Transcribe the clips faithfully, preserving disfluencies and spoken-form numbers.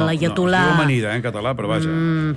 l'Aiatolà. No, es diu Amanida, eh, en català, però vaja.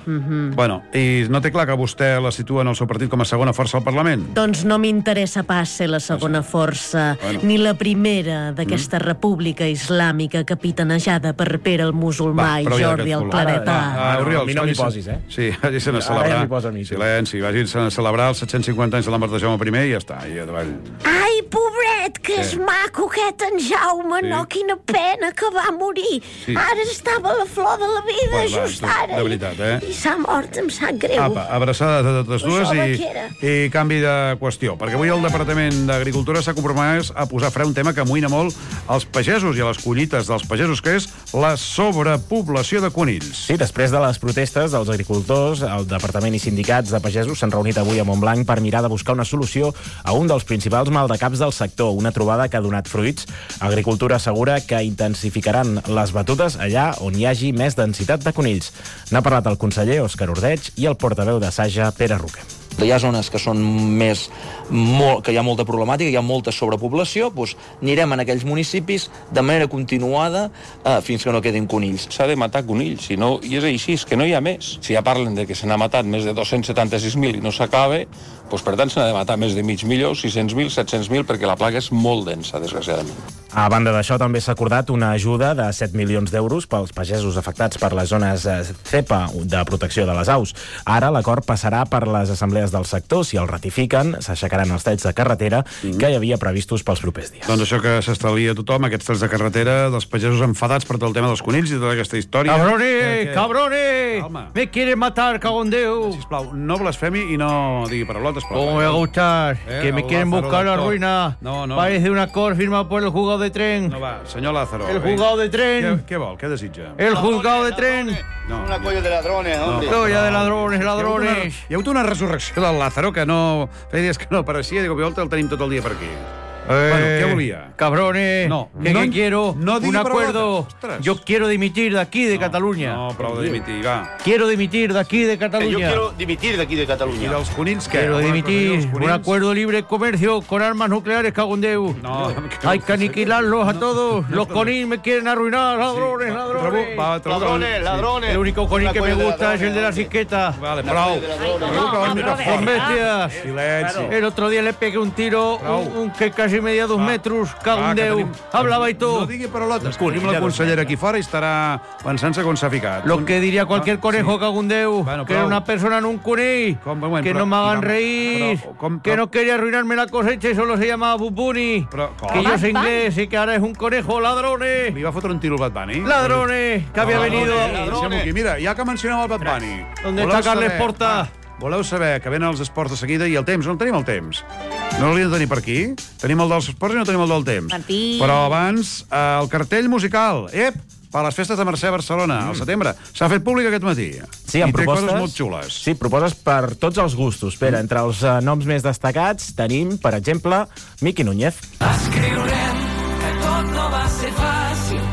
Bueno, i no té clar que vostè la situa en el seu partit com a segona força al Parlament? Doncs no m'interessa pas ser la segona força, ni la primera d'aquesta república islàmica capitanejada per Pere el musulmà i Jordi el planetà. Ah, Oriol, a mi no m'hi posis, eh? Sí, vagin a celebrar. Ara ja m'hi posa a mi. Silenci, vagin a celebrar els set-cents cinquanta anys de la mort de Jaume primer i ja està, i davall. Ai, pobret, que és maco aquest en Jaume, Sí. no? Quina pena que va morir. Sí. Ara estava a la flor de la vida, Bueno, va, just de- ara. de veritat, eh? I s'ha mort, em sap greu. Apa, abraçades a totes dues Això i, vaquera. i canvi de qüestió, perquè avui el Departament d'Agricultura s'ha compromès a posar fre a un tema que amoïna molt als pagesos i a les collites dels pagesos, que és la sobrepoblació de conills. Sí, després de les protestes dels agricultors, el Departament i sindicats de pagesos s'han reunit avui a Montblanc per mirar de buscar una solució a un dels principals maldecaps del sector, una trobada que ha donat fruits. Agricultura assegura que intensificaran les batutes allà on hi hagi més densitat de conills. N'ha parlat el conseller Òscar Ordeig i el portaveu de Saja, Pere Roquer. Hi ha zones que són més molt, que hi ha molta problemàtica, hi ha molta sobrepoblació, doncs anirem en aquells municipis de manera continuada eh, fins que no quedin conills. S'ha de matar conills, si no, i és així, és que no hi ha més. Si ja parlen de que se n'ha matat més de dos-cents setanta-sis mil i no s'acaba, doncs per tant se n'ha de matar més de mig milió, sis-cents mil, set-cents mil, perquè la plaga és molt densa, desgraciadament. A banda d'això, també s'ha acordat una ajuda de set milions d'euros pels pagesos afectats per les zones eh, CEPA de protecció de les aus. Ara l'acord passarà per les assemblees del sector. Si el ratifiquen, s'aixecaran els talls de carretera que hi havia previstos pels propers dies. Doncs això que s'estalvia tothom, aquests talls de carretera, dels pagesos enfadats per tot el tema dels conills i tota aquesta història. ¡Cabrones! ¡Cabrones! Calma. ¡Me quieren matar, cagón Déu! Sisplau, no blasfemi i no digui paraulotes. ¿Cómo me va a gustar? Eh, que me el quieren Lázaro buscar la doctor. ruina. No, no. Parece un acord firmado por el juzgado de tren. No va, senyor Lázaro. El juzgado de Què, tren. què vol? Què desitja? El juzgado de tren. No, Una colla de ladrones, hombre. Colla de ladrones, Hi ha hagut una, ladrones. hi ha hagut una resurrecció del Lázaro que no... Feia dies que no apareixia, digo, el tenim tot el dia per aquí. Bueno, ¿qué volvía? Cabrones, No, que, no- que quiero no un diga acuerdo. paraulotes, ostres. Yo quiero dimitir de aquí, de No, Cataluña. No, prou de dimitir, va. Quiero dimitir de aquí, de Yo Cataluña. quiero dimitir de aquí de I Cataluña. dels conills, què? Quiero Alguna cosa dimitir dels un conills? acuerdo de libre comercio con armas nucleares, cagón Déu. No, Hay que aniquilarlos a todos. Los conills me quieren arruinar, ladrones, Sí, ladrones. trobo- va, trobo- Ladrones, sí. ladrones. El único conil Una que me colla de gusta es el de la ladrones, cisqueta. Vale, Una prou. colla de ladrones. Prou, el micròfon. Son bestias. Silenci. El otro día le pegué un tiro, un, un que casi medía dos metros, Va, cagón que Déu. tenim- Hablaba y No todo. digui paraulotes. Tenim la consellera aquí fora i estarà pensant-se com s'ha ficat. Lo que diría cualquier Ah, conejo, sí. cagón Déu. Bueno, Que prou. era una persona en un cunill. Com, bueno, Que però- no me hagan però- reír. però- com- Que però- no quería arruinarme la cosecha y solo se llamaba Bubuni. Però, com? Que yo sé Bad Bunny. inglés y que ahora es un conejo. Ladrones. Li va fotre un tiro al Bad Bunny? Ladrones. Que había Ladrones, venido. deixem-ho aquí. Mira, ja que mencioneu el Bad Bunny. ¿Dónde voleu está Carles saber- Porta? Ah, voleu saber que venen els esports de seguida i el temps? On tenim el temps? No l'hauríem de tenir per aquí? Tenim el dels esports i no tenim el del temps. Martí. Però abans, eh, el cartell musical. Ep! Per les festes de Mercè a Barcelona, al setembre. S'ha fet públic aquest matí. Sí, amb I té propostes... coses molt xules. Sí, proposes per tots els gustos. Pere, entre els eh, noms més destacats tenim, per exemple, Miqui Núñez. Escriurem que tot no va ser fàcil.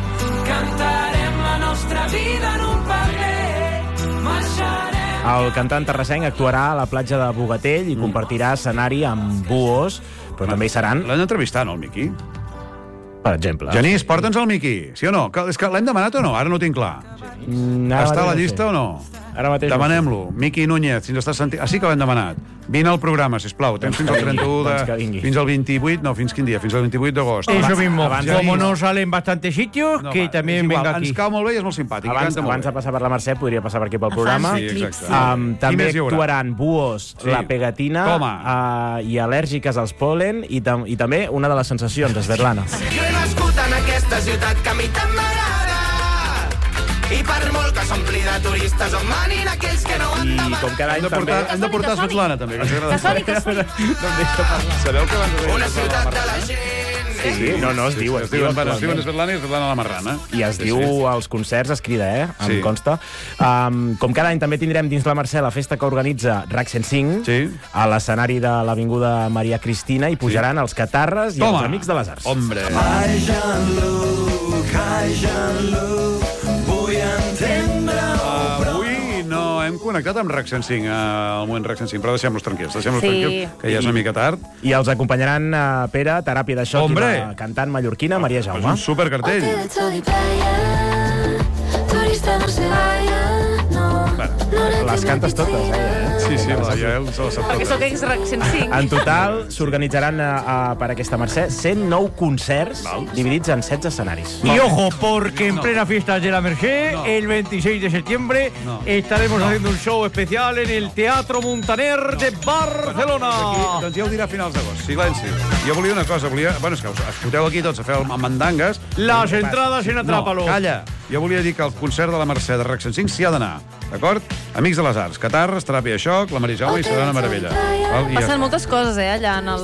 Cantarem la nostra vida en un paper. Marxarem. El cantant terrassenc actuarà a la platja de Bogatell i compartirà escenari amb Buos, però també hi seran, L'han d'entrevistar, no, el Miqui? per exemple... Genís, porta'ns el Miqui, sí o no? Que, és que l'hem demanat o no? Ara no ho tinc clar. Mm, ara Està a mateix la no llista sé. o no? Ara mateix no sé. Demanem-lo. Miqui Núñez, si ens estàs sentint... Ah, sí que l'hem demanat. Vine al programa, sisplau. Tens fins al trenta-u de... Doncs que vingui. Fins al vint-i-vuit... No, fins quin dia? Fins al vint-i-vuit d'agost. Eso mismo. abans- Como abans- no sale en bastantes sitios, No, que va, también és igual, venga aquí. Ens cau molt bé i és molt simpàtic. Abans, canta molt abans de bé. passar per la Mercè, podria passar per aquí pel A programa. fans Sí, d'Eclipse. exacte. Um, Qui també més hi haurà? actuaran Buos, Sí. La Pegatina uh, i Al·lèrgiques als pol·len i, tam i també una de les sensacions, Svetlana. Jo he nascut en aquesta ciutat que a mi tant m'agrada. I per molt que s'ompli de turistes on manin aquells que no han I de com cada Hem any de portar, també... hem de portar Svetlana, també. Que ens agrada. Que soni, que soni. No em deixa parlar. Sabeu que abans de... una ciutat de la gent. Sí, sí, no, no, es diu, es Es diu. diuen, bueno, es diuen actualment. Svetlana i Svetlana la Marrana. I es Sí, diu sí. als concerts, es crida, eh? Em Sí. consta. Um, com cada any també tindrem dins la Mercè la festa que organitza RAC cent cinc Sí. a l'escenari de l'Avinguda Maria Cristina i pujaran els catarres i Toma. els amics de les arts. Hombre. Ai, Jean-Luc, ai, Jean-Luc, vull entendre. Avui no hem connectat amb RAC cent cinc, al moment RAC cent cinc, però deixem-los tranquils, deixem-los Sí. tranquils, que ja és una mica tard. I els acompanyaran uh, Pere, Teràpia de Xoc Hombre. i la cantant mallorquina Maria És Jaume. un supercartell. Hotel de sol i playa, turista de Les cantes totes, eh? Sí, sí, la Yael se la sap Perquè tota. sóc ex cent cinc. En total s'organitzaran a, a, per aquesta Mercè cent nou concerts dividits en setze escenaris. Y ojo, porque en plena fiesta de la Merced, No. el veintiséis de septiembre, No. estaremos haciendo un show especial en el Teatro Montaner de Barcelona. Aquí, doncs ja ho dirà a finals d'agost. Silenci. Jo volia una cosa, volia... Bueno, és que us escolteu aquí tots a fer el mandangues. Las entradas en Atrápalo. No, calla. Jo volia dir que el concert de la Mercè de Rec cent cinc s'hi ha d'anar, d'acord? Amics de les Arts, Catarres, Teràpia de Xoc, la Marijaume i serà una meravella. Val? I ja Passen està. moltes coses, eh, allà en el...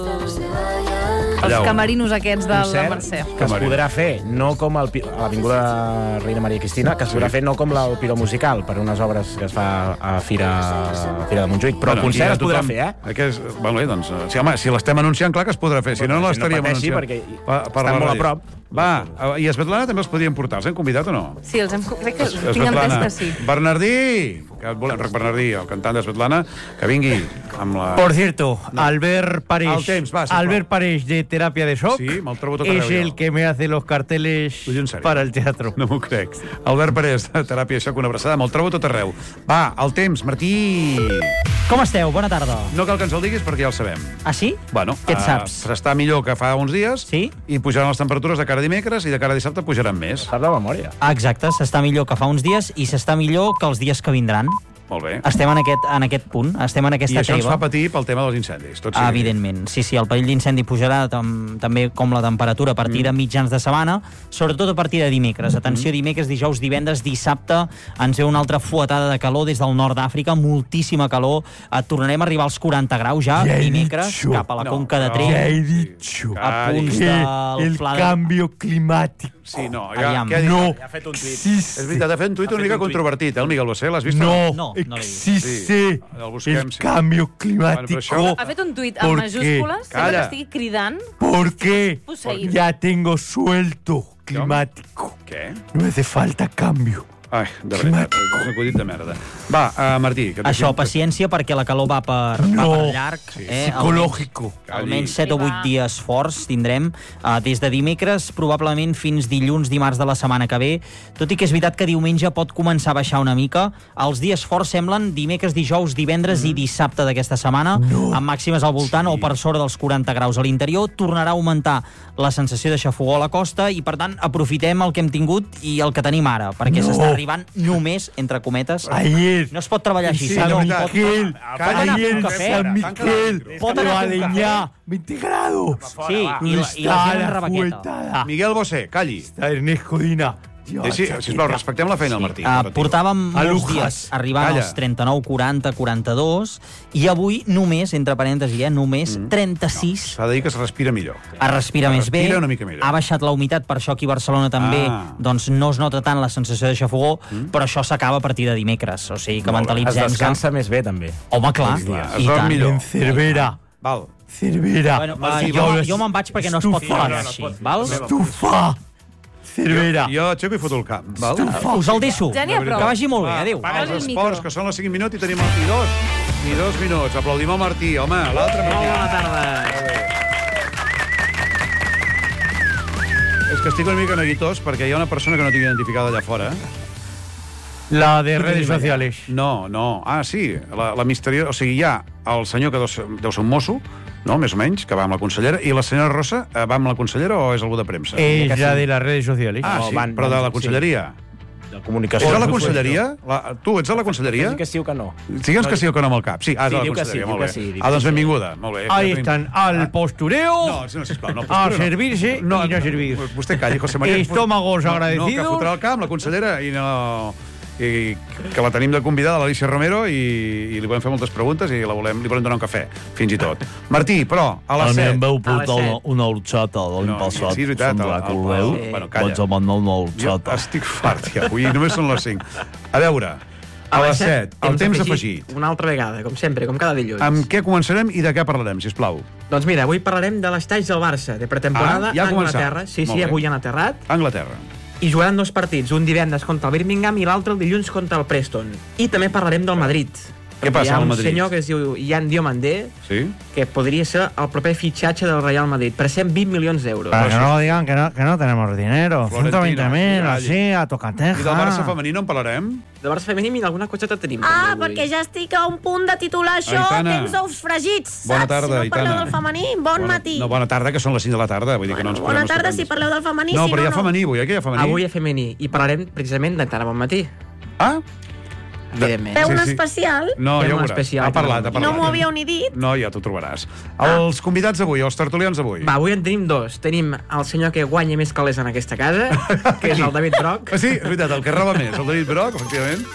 Allà els on? camerinos aquests de la Concert Mercè. que es podrà fer no com el, pi- a l'Avinguda Reina Maria Cristina, que es podrà fer no com el Piró Musical, per unes obres que es fa a Fira, a Fira de Montjuïc, però Bueno, el concert i a es podrà tothom- fer, eh? Aquest, bueno, bé, doncs, si, home, si l'estem anunciant, clar que es podrà fer. Si no, no Però si no l'estaríem pateixi, anunciant. perquè Pa- per estan la molt a ràdio. prop. Va, i a Svetlana també els podríem portar. Els hem convidat o no? Sí, els hem... crec que tinc entès Svetlana. que sí. Bernardí, que et volem, Bernardí, el cantant de Svetlana, que vingui amb la... Por cierto, Albert Parés, Al temps, va, sisplau. Albert Parés de Terapia de Shock, Sí, me'l trobo tot es arreu, el jo. que me hace los carteles Ho diu en sèrio? para el teatro. No m'ho crec. Albert Parés, de Teràpia Xoc, una abraçada, me'l trobo tot arreu. Va, el temps, Martí. Com esteu? Bona tarda. No cal que ens el diguis perquè ja el sabem. Ah, sí? Bueno, Què et eh, saps? S'està millor que fa uns dies. Sí? I pujaran les temperatures de cara a dimecres i de cara a dissabte pujaran més. Sap de memòria. Ah, exacte, s'està millor que fa uns dies i s'està millor que els dies que vindran. Molt bé. Estem en aquest, en aquest punt, estem en I aquesta això ens treva. fa patir pel tema dels incendis. Tot Ah, sigui. evidentment. Sí, sí, el perill d'incendi pujarà tam també com la temperatura a partir de mitjans de setmana, sobretot a partir de dimecres. Atenció, dimecres, dijous, divendres, dissabte, ens ve una altra fuetada de calor des del nord d'Àfrica, moltíssima calor. Eh, tornarem a arribar als quaranta graus ja, Ja he dimecres, dicho. cap a la No, conca de no. Tremp. Ya he dicho A punts que del el pla de... cambio climático Sí, no. Ja, Aviam. què ha dit? no Ha fet un tuit. existe. És veritat, ha fet un tuit una mica controvertit, eh, el Miguel Bosé? L'has vist? No, No, no l'he vist. existe Sí, el busquem, el sí. cambio Bueno, climático. però això- Ha fet un tuit ¿Por amb qué? majúscules, sembla Calla. que estigui cridant. Porque Poseído. ya tengo suelto climático. Què? No hace falta cambio. Ai, de veritat, és un acudit de merda. Va, uh, Martí. Que Això, paciència, perquè la calor va per, va No. per llarg. Eh? Psicológico. Almenys set o vuit dies forts tindrem uh, des de dimecres, probablement fins dilluns, dimarts de la setmana que ve. Tot i que és veritat que diumenge pot començar a baixar una mica. Els dies forts semblen dimecres, dijous, divendres mm. i dissabte d'aquesta setmana, No. amb màximes al voltant sí. o per sobre dels quaranta graus a l'interior. Tornarà a augmentar la sensació de xafogó a la costa i, per tant, aprofitem el que hem tingut i el que tenim ara, perquè No. s'està arribant només, entre cometes. Ayer, No es pot treballar així, Sí, San senyor. veritat. Miguel, Calla, ayer un en cafè. San Tanca Miguel, la- Pot anar a fer un Valeñá, veinte grados. Sí, i la, i la gent Está en la rebaqueta. fuetada. Miguel Bosé, calli. Está Ernest Codina. Dios, Deixi, sisplau, respectem la feina, Sí. el Martí. Uh, portàvem A molts Lujas. dies arribant Calla. als trenta-nou, quaranta, quaranta-dos i avui només, entre parèntesis, eh, només mm. trenta-sis. S'ha de dir que es respira millor. Es respira més bé, Respira una mica millor. ha baixat la humitat, per això aquí a Barcelona també Ah. doncs no es nota tant la sensació de xafogó, mm. però això s'acaba a partir de dimecres, o sigui que Molt bé. Es mentalitzem-nos. descansa més bé, també. Home, clar, Es dorm i tant. millor. En Cervera. Val. Cervera. Bueno, uh, jo, jo me'n vaig perquè no es pot Estufa. pagar així, val? Estufa. Cervera. Jo aixeco i foto el cap. Val? Us el deixo. Ja n'hi ha prou. Que vagi molt bé, adéu. Va, Posa els el esports, micro. que són les cinc minuts i tenim el... I dos. I dos minuts. Aplaudim al Martí, home. L'altre Martí. Molt bona tarda. És que estic una mica neguitós perquè hi ha una persona que no tinc identificada allà fora. La de redes sociales. No, no. Ah, sí, la, la misteriosa... O sigui, hi ha el senyor que deu ser, deu ser un mosso, no, més o menys, que va amb la consellera, i la senyora Rosa eh, va amb la consellera o és algú de premsa? Es la de las redes sociales. Ah, No, sí, van- però de van- la conselleria. De Ets comunicació. a la conselleria? La, tu ets a la conselleria? Sí que sí o que no. Digue'ns que sí o que no amb el cap. Sí, ah, és Sí, a la diu que sí, conselleria, diu molt que bé. sí, diu Ah, doncs que sí. benvinguda, molt bé. Ahí están, al postureo, No, no, sisplau, no. a postureo no. servirse No, y no servir. Vostè calli, José María. Estómagos No, no, agradecidos. que fotrà el camp, la consellera, i no... I que la tenim de convidada, l'Alicia Romero, i, i li volem fer moltes preguntes i la volem, li volem donar un cafè, fins i tot. Martí, però, a les set... vau portar una- una horxata l'any No, passat, sí, és veritat, se'n el- el- recordeu? el- bueno, calla. Vaig demanar una Jo estic fart, ja, avui només són les cinc. A veure, a les set, el temps afegit. Una altra vegada, com sempre, com cada dilluns. Amb què començarem i de què parlarem, sisplau? Doncs mira, avui parlarem de l'estaix del Barça, de pretemporada Ah, ja ha a Anglaterra. començat. Sí, Molt sí, bé. avui han aterrat. Anglaterra. I jugaran dos partits, un divendres contra el Birmingham i l'altre el dilluns contra el Preston. I també parlarem del Madrid. Què passa Hi ha al un Madrid? senyor que es diu Ian Diomandé, sí? que podria ser el proper fitxatge del Real Madrid, per cent vint milions d'euros. Para que no digan que no, que no tenemos dinero. ciento veinte mil, así, a tocateja. I del Barça femení no en parlarem? Del Barça femení mira, alguna coseta tenim. Ah, també, avui. perquè ja estic a un punt de titular això, Aitana. tens ous fregits, saps? Bona tarda, si no Aitana. parleu del femení, bon Bona, matí. No, bona tarda, que són les cinc de la tarda. Vull dir que no ens Bona posem tarda estupends. si parleu del femení, No, si però no, hi ha no. femení avui, eh, que hi ha femení. Avui hi ha femení, i parlarem precisament d'encara bon matí. Ah? Evidentment. Feu un Sí, sí. especial? No, Fem ja ho un veuràs. especial, Ha parlat, ha també. parlat. No m'ho havíeu ni dit. No, ja t'ho trobaràs. Els convidats avui, els tertulians avui. Va, avui en tenim dos. Tenim el senyor que guanya més calés en aquesta casa, que és el David Broc. Ah, sí, és veritat, el que roba més, el David Broc, efectivament.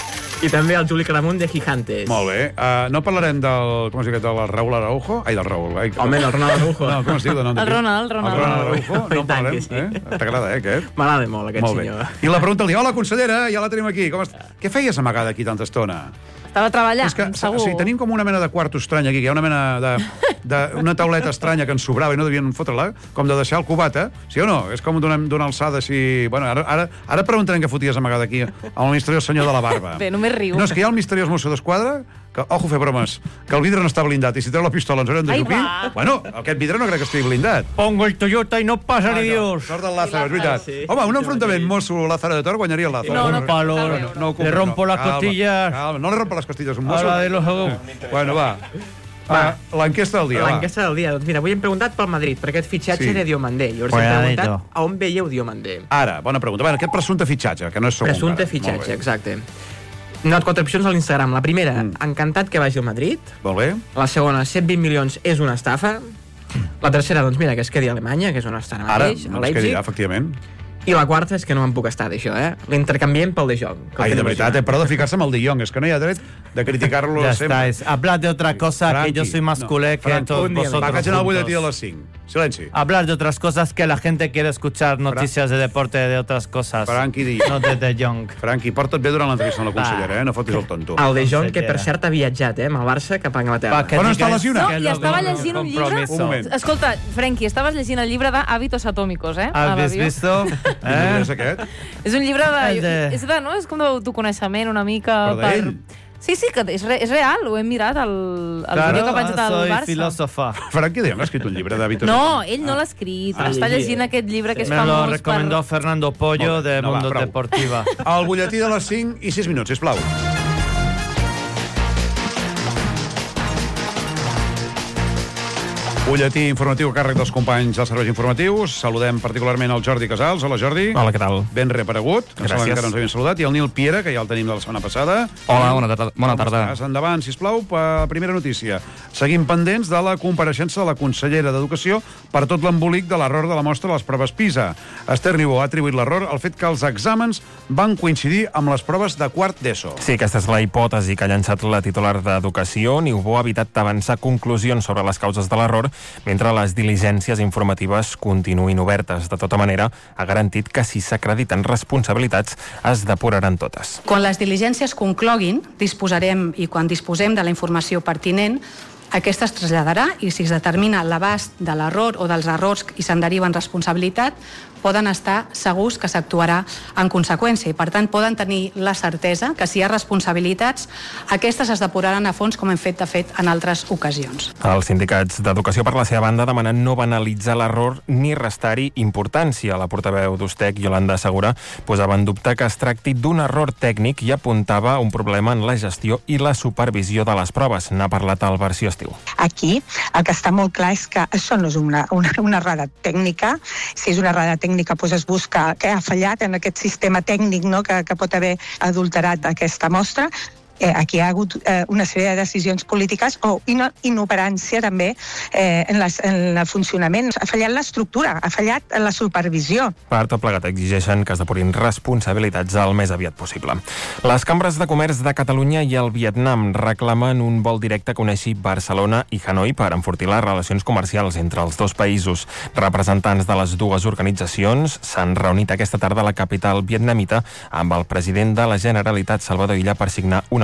I també el Juli Caramunt de Gigantes. Molt bé. Uh, no parlarem del... Com es diu aquest? Del Raúl Araujo? Ai, del Raúl. Ai, Home, del Ronald Araujo. No, com es diu? De nom de El qui? Ronald, Ronald. El Ronald Araujo. No I en tant parlarem, que sí. eh? T'agrada, eh, aquest? M'agrada molt, aquest Molt bé. senyor. I la pregunta al dia. Hola, consellera, ja la tenim aquí. Com est... Què feies amagada aquí tanta estona? Estava treballant, És que, segur. o sigui, tenim com una mena de quarto estrany aquí, que hi ha una mena de, de una tauleta estranya que ens sobrava i no devien fotre-la, com de deixar el cubata, sí o no? És com d'una alçada així... Bueno, ara, ara, ara preguntarem què foties amagada aquí al misteriós senyor de la barba. Bé, només riu. No, és que hi ha el misteriós mosso d'esquadra, que, ojo, fer bromes, que el vidre no està blindat i si treu la pistola ens haurem de Ai, jupir. va. Bueno, aquest vidre no crec que estigui blindat. Pongo el Toyota y no pasa ni Dios. Sort del Lázaro, és veritat. sí. Home, un enfrontament mosso-Lázaro de Tor guanyaria el Lázaro. No, no, Un palo, no, no, no, le rompo las calma, costillas. Calma, no le rompo las costillas, un mosso. Habla de los... Bueno, va. Va, l'enquesta del dia, va. L'enquesta del dia. Doncs mira, avui hem preguntat pel Madrid, per aquest fitxatge Sí. de Diomandé. I us hem Cuidadito. preguntat a on veieu Diomandé. Ara, bona pregunta. Bueno, aquest presumpte fitxatge, que no és segur Presumpte encara. Molt fitxatge, bé. exacte. Hem donat quatre opcions a l'Instagram. La primera, mm. encantat que vagi al Madrid. Molt bé. La segona, cent vint milions és una estafa. La tercera, doncs mira, que es quedi a Alemanya, que és on està ara Ara, mateix, a doncs què dirà, Leipzig. efectivament. I la quarta és que no me'n puc estar d'això, eh? L'intercanviem pel De Jong. que el Ai, de tenim veritat, eh? lesionat. Però de ficar-se amb el De Jong, és que no hi ha dret de criticar-lo Ya sempre. estáis. Hablar de otra cosa, Franqui, que yo soy más no, culé que Franqui, todos un día, vosotros Va, que haig anar al juntos. butlletí a les cinc. Silenci. Hablar de otras cosas que la gente quiere escuchar, noticias de deporte de otras cosas. Franqui De Jong. No de De Jong. Franqui, porta't bé durant l'entrevista amb la consellera, eh? No fotis el tonto. El De Jong, que per Consellera. cert ha viatjat, eh, amb el Barça cap a Anglaterra. Pa que On està digáis lesionat? que No, i lo estava digo llegint un con llibre... compromiso. Un moment. Escolta, Frenkie, estaves llegint el llibre d'Hàbitos Atòmicos, eh? a ¿Has l'avió. visto? Quin ¿Eh? és aquest? És un llibre de... El de- És de, no? És com d'autoconeixement una mica... Però d'ell? Sí, sí, que és, re, és real, ho hem mirat, el, el Claro, vídeo que ha penjat al soy Barça. filósofa. Franqui De Jong ha escrit un llibre d'hàbitos. No, ell no l'ha escrit. Ah, Està llegir. llegint aquest llibre que és Me lo famós recomendó per... Fernando Pollo Molt bé. de No, va, Mundo prou. Deportiva. El butlletí de les cinc i sis minuts, sisplau. Butlletí informatiu a càrrec dels companys dels serveis informatius. Saludem particularment el Jordi Casals. Hola, Jordi. Hola, què tal? Ben reaparegut. Que em sembla que Gràcies. encara no ens havien saludat. I el Nil Piera, que ja el tenim de la setmana passada. Hola, bona tarda. Bona Com tarda. estàs? Endavant, sisplau, per primera notícia. Seguim pendents de la compareixença de la consellera d'Educació per tot l'embolic de l'error de la mostra de les proves PISA. Esther Niubó ha atribuït l'error al fet que els exàmens van coincidir amb les proves de quart d'ESO. Sí, aquesta és la hipòtesi que ha llançat la titular d'Educació. Niubó ha evitat d'avançar conclusions sobre les causes de l'error, mentre les diligències informatives continuïn obertes. De tota manera, ha garantit que si s'acrediten responsabilitats es depuraran totes. Quan les diligències concloguin, disposarem, i quan disposem de la informació pertinent, aquesta es traslladarà i si es determina l'abast de l'error o dels errors i se'n deriven responsabilitat, poden estar segurs que s'actuarà en conseqüència i, per tant, poden tenir la certesa que si hi ha responsabilitats, aquestes es depuraran a fons com hem fet, de fet, en altres ocasions. Els sindicats d'Educació, per la seva banda, demanen no banalitzar l'error ni restar-hi importància. La portaveu d'Ustec, Yolanda Segura, posava en dubte que es tracti d'un error tècnic i apuntava un problema en la gestió i la supervisió de les proves. N'ha parlat al Versió Estiu. Aquí el que està molt clar és que això no és una, una, una errada tècnica. Si és una errada tècnica, doncs es busca què ha fallat en aquest sistema tècnic, no?, que, que pot haver adulterat aquesta mostra. Eh, aquí hi ha hagut eh, una sèrie de decisions polítiques o ino inoperància també eh, en, les, en el funcionament. Ha fallat l'estructura, ha fallat la supervisió. Per tot plegat exigeixen que es depurin responsabilitats el més aviat possible. Les cambres de comerç de Catalunya i el Vietnam reclamen un vol directe que uneixi Barcelona i Hanoi per enfortir les relacions comercials entre els dos països. Representants de les dues organitzacions s'han reunit aquesta tarda a la capital vietnamita amb el president de la Generalitat, Salvador Illa, per signar un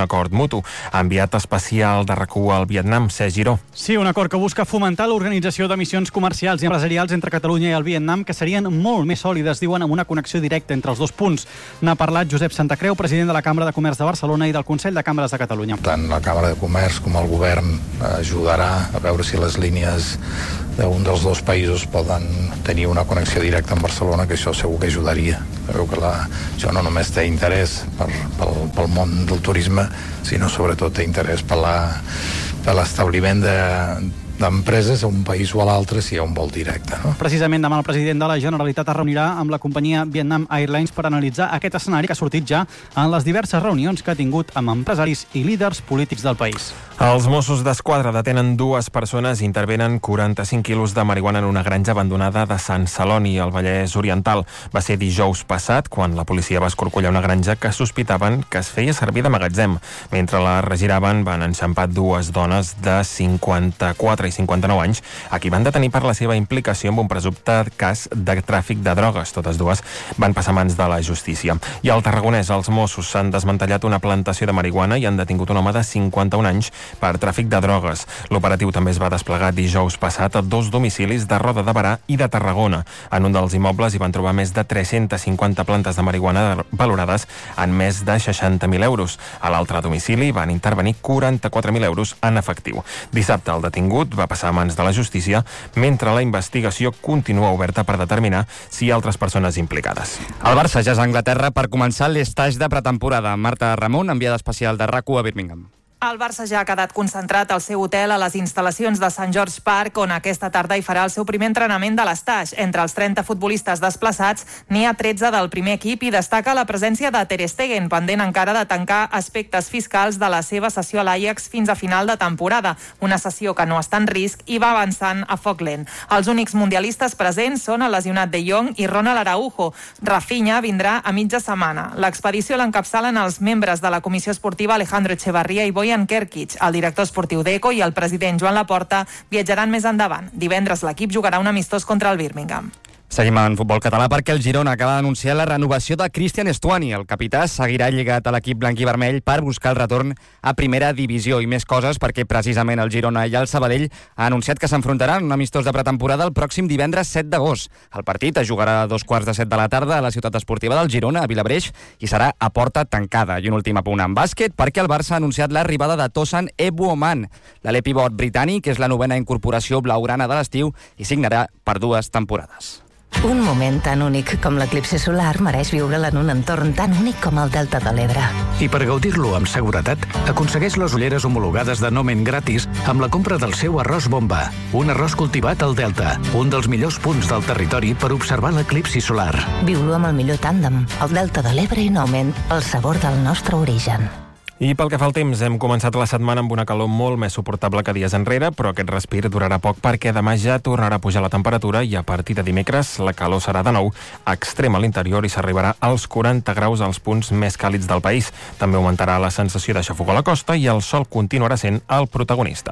acord mutu. Enviat especial de R A C u al Vietnam, Cesc Giró. Sí, un acord que busca fomentar l'organització de missions comercials i empresarials entre Catalunya i el Vietnam, que serien molt més sòlides, diuen, amb una connexió directa entre els dos punts. N'ha parlat Josep Santacreu, president de la Cambra de Comerç de Barcelona i del Consell de Cambres de Catalunya. Tant la Cambra de Comerç com el govern ajudarà a veure si les línies d'un dels dos països poden tenir una connexió directa amb Barcelona, que això segur que ajudaria. Veu que la, això no només té interès per, pel, pel món del turisme, sinó sobretot té interès per la, per l'establiment de, d'empreses a un país o a l'altre si hi ha un vol directe. No? Precisament demà el president de la Generalitat es reunirà amb la companyia Vietnam Airlines per analitzar aquest escenari que ha sortit ja en les diverses reunions que ha tingut amb empresaris i líders polítics del país. Els Mossos d'Esquadra detenen dues persones i intervenen quaranta-cinc quilos de marihuana en una granja abandonada de Sant Celoni, al Vallès Oriental. Va ser dijous passat quan la policia va escorcollar una granja que sospitaven que es feia servir de magatzem. Mentre la regiraven van enxampar dues dones de cinquanta-quatre i cinquanta-nou anys, a qui van detenir per la seva implicació en un presumpte cas de tràfic de drogues. Totes dues van passar a mans de la justícia. I al Tarragonès, els Mossos s'han desmantellat una plantació de marihuana i han detingut un home de cinquanta-un anys per tràfic de drogues. L'operatiu també es va desplegar dijous passat a dos domicilis de Roda de Berà i de Tarragona. En un dels immobles hi van trobar més de tres-centes cinquanta plantes de marihuana valorades en més de seixanta mil euros. A l'altre domicili van intervenir quaranta-quatre mil euros en efectiu. Dissabte el detingut va passar a mans de la justícia, mentre la investigació continua oberta per determinar si hi ha altres persones implicades. El Barça ja és a Anglaterra per començar l'estatge de pretemporada. Marta Ramon, enviada especial de R A C u a Birmingham. El Barça ja ha quedat concentrat al seu hotel a les instal·lacions de Sant George Park, on aquesta tarda hi farà el seu primer entrenament de l'estatge. Entre els trenta futbolistes desplaçats n'hi ha tretze del primer equip i destaca la presència de Ter Stegen, pendent encara de tancar aspectes fiscals de la seva sessió a l'Ajax fins a final de temporada. Una sessió que no està en risc i va avançant a foc lent. Els únics mundialistes presents són el lesionat De Jong i Ronald Araujo. Rafinha vindrà a mitja setmana. L'expedició l'encapçalen els membres de la Comissió Esportiva Alejandro Echevarría i Boyan Kerkic. El director esportiu d'Eco i el president Joan Laporta viatjaran més endavant. Divendres l'equip jugarà un amistós contra el Birmingham. Seguim en futbol català perquè el Girona acaba d'anunciar la renovació de Cristian Estuani. El capità seguirà lligat a l'equip blanc i vermell per buscar el retorn a primera divisió i més coses perquè precisament el Girona i el Sabadell ha anunciat que s'enfrontaran un amistós de pretemporada el pròxim divendres set d'agost. El partit es jugarà a dos quarts de set de la tarda a la ciutat esportiva del Girona, a Vilabreix, i serà a porta tancada. I un últim apunt en bàsquet perquè el Barça ha anunciat l'arribada de Tosan Ebuoman. L'ale pivot britànic és la novena incorporació blaugrana de l'estiu i signarà per dues temporades. Un moment tan únic com l'eclipsi solar mereix viure'l en un entorn tan únic com el Delta de l'Ebre. I per gaudir-lo amb seguretat, aconsegueix les ulleres homologades de Nomen gratis amb la compra del seu arròs bomba. Un arròs cultivat al Delta, un dels millors punts del territori per observar l'eclipsi solar. Viu-lo amb el millor tàndem, el Delta de l'Ebre i Nomen, el sabor del nostre origen. I pel que fa al temps, hem començat la setmana amb una calor molt més suportable que dies enrere, però aquest respir durarà poc perquè demà ja tornarà a pujar la temperatura i a partir de dimecres la calor serà de nou extrema a l'interior i s'arribarà als quaranta graus als punts més càlids del país. També augmentarà la sensació de xafogor a la costa i el sol continuarà sent el protagonista.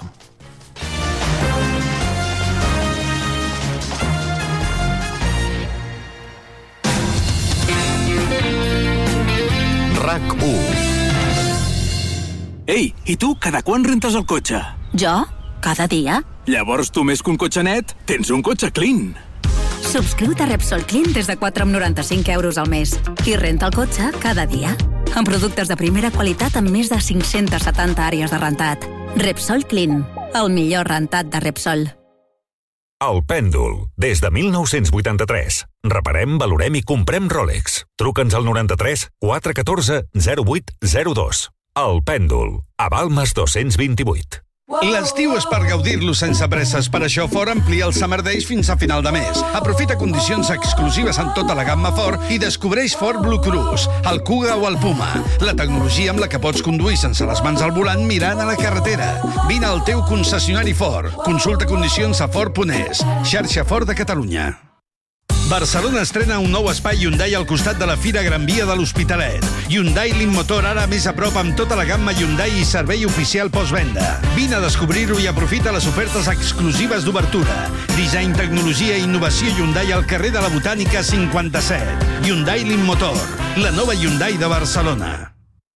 R A C u. Ei, i tu, cada quan rentes el cotxe? Jo? Cada dia. Llavors tu més que un cotxe net, tens un cotxe clean. Subscriu-te a Repsol Clean des de quatre coma noranta-cinc euros al mes i renta el cotxe cada dia. Amb productes de primera qualitat amb més de cinc-centes setanta àrees de rentat. Repsol Clean, el millor rentat de Repsol. El Pèndol, des de mil nou-cents vuitanta-tres. Reparem, valorem i comprem Rolex. Truca'ns al noranta-tres quatre un quatre zero vuit zero dos. El Pèndol, a Balmes dos-cents vint-i-vuit. L'estiu és per gaudir-lo sense presses. Per això Ford amplia el Summer Days fins a final de mes. Aprofita condicions exclusives en tota la gamma Ford i descobreix Ford Blue Cruise, el Kuga o el Puma. La tecnologia amb la que pots conduir sense les mans al volant mirant a la carretera. Vine al teu concessionari Ford. Consulta condicions a Ford punt es. Xarxa Ford de Catalunya. Barcelona estrena un nou espai Hyundai al costat de la Fira Gran Via de l'Hospitalet. Hyundai Motor ara més a prop amb tota la gamma Hyundai i servei oficial postvenda. Vine a descobrir-ho i aprofita les ofertes exclusives d'obertura. Disseny, tecnologia i innovació Hyundai al carrer de la Botànica cinquanta-set. Hyundai Motor, la nova Hyundai de Barcelona.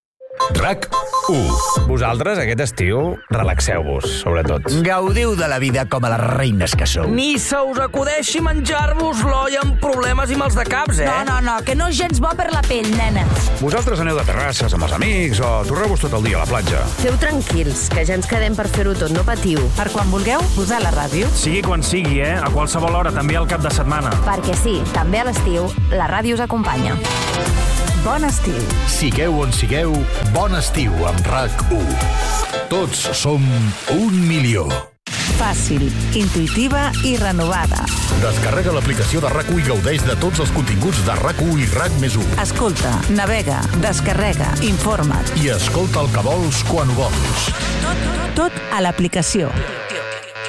RAC u. Vosaltres, aquest estiu, relaxeu-vos, sobretot. Gaudiu de la vida com a les reines que sou. Ni se us acudeixi menjar-vos l'olla amb problemes i mals de caps, eh? No, no, no, que no és gens bo per la pell, nena. Vosaltres aneu de terrasses amb els amics o torreu-vos tot el dia a la platja. Feu tranquils, que ja ens quedem per fer-ho tot, no patiu. Per quan vulgueu, posar la ràdio. Sigui quan sigui, eh? A qualsevol hora, també al cap de setmana. Perquè sí, també a l'estiu, la ràdio us acompanya. Bon estiu. Sigueu on sigueu, bon estiu amb RAC u. Tots som un milió. Fàcil, intuïtiva i renovada. Descarrega l'aplicació de RAC u i gaudeix de tots els continguts de RAC u i RAC més u. Escolta, navega, descarrega, informa't. I escolta el que vols quan ho vols. Tot, tot a l'aplicació.